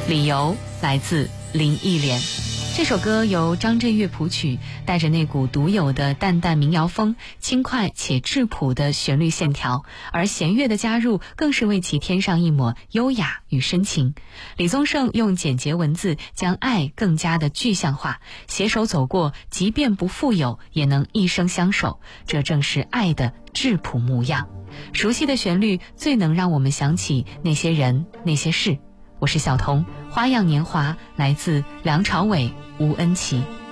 理由来自林忆莲。这首歌由张震岳谱曲，带着那股独有的淡淡民谣风，轻快且质朴的旋律线条，而弦乐的加入更是为其添上一抹优雅与深情。李宗盛用简洁文字将爱更加的具象化，携手走过，即便不富有也能一生相守，这正是爱的质朴模样。熟悉的旋律最能让我们想起那些人那些事。我是小童，花样年华来自梁朝伟、吴恩琪。